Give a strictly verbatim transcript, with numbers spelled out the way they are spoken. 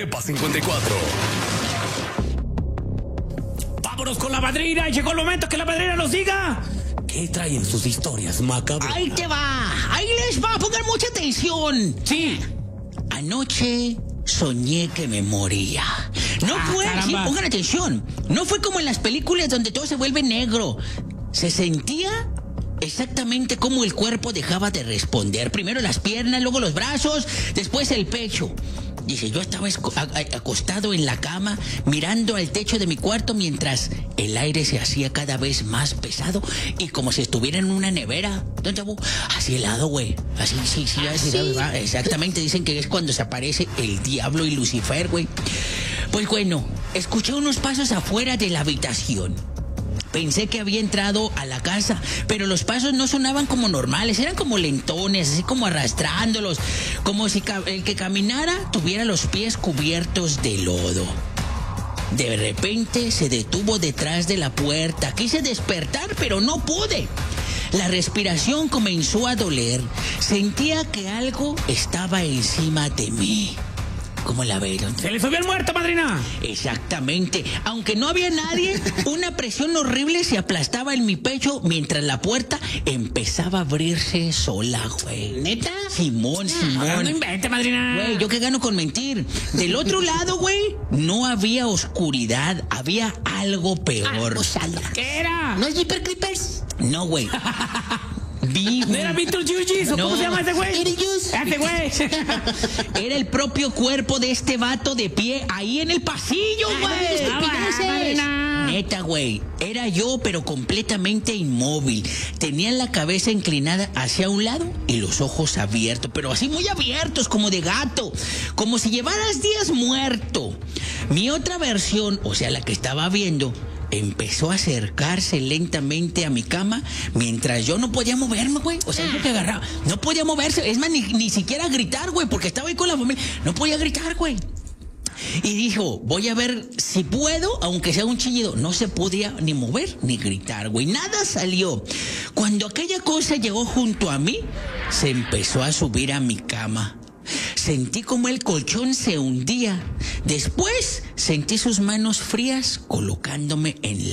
Pepa cincuenta y cuatro. Vámonos con la madrina. Llegó el momento que la madrina nos diga qué traen sus historias macabras. Ahí te va. Ahí les va a poner mucha atención. Sí. Anoche soñé que me moría. No Ah, fue, sí, caramba. pongan atención. No fue como en las películas donde todo se vuelve negro. Se sentía exactamente como el cuerpo dejaba de responder. Primero las piernas, luego los brazos, después el pecho. Dice, yo estaba esco- a- a- acostado en la cama, mirando al techo de mi cuarto mientras el aire se hacía cada vez más pesado y como si estuviera en una nevera. ¿Don Chavo? Así helado, güey. Así, sí, sí, así, ¿sí? ¿verdad? Exactamente, dicen que es cuando se aparece el diablo y Lucifer, güey. Pues bueno, escuché unos pasos afuera de la habitación. Pensé que había entrado a la casa, pero los pasos no sonaban como normales, eran como lentones, así como arrastrándolos, como si ca- el que caminara tuviera los pies cubiertos de lodo. De repente se detuvo detrás de la puerta. Quise despertar, pero no pude. La respiración comenzó a doler. Sentía que algo estaba encima de mí. ¿Cómo la vieron? Se le subió el muerto, madrina. Exactamente. Aunque no había nadie, una presión horrible se aplastaba en mi pecho mientras la puerta empezaba a abrirse sola, güey. ¿Neta? Simón, Ahora no Simón. invente, madrina. Güey, ¿yo qué gano con mentir? Del otro lado, güey, no había oscuridad, había algo peor. Ah, Osala. ¿Qué era? ¿No es Jeepers Creepers? No, güey. Vi, ¿No era Víctor Yuyis o No. cómo se llama ese güey? Eric Yus. Ese güey. Era el propio cuerpo de este vato de pie ahí en el pasillo, Ah, no güey. digas Ah, va, estupideces. madrina. Neta, güey, era yo, pero completamente inmóvil. Tenía la cabeza inclinada hacia un lado y los ojos abiertos, pero así muy abiertos, como de gato, como si llevaras días muerto. Mi otra versión, o sea, la que estaba viendo, empezó a acercarse lentamente a mi cama mientras yo no podía moverme, güey. O sea, yo que agarraba, no podía moverse, es más, ni, ni siquiera gritar, güey, porque estaba ahí con la familia. No podía gritar, güey. Y dijo, voy a ver si puedo, aunque sea un chillido. No se podía ni mover ni gritar, güey. Nada salió. Cuando aquella cosa llegó junto a mí, se empezó a subir a mi cama. Sentí como el colchón se hundía. Después sentí sus manos frías colocándome en la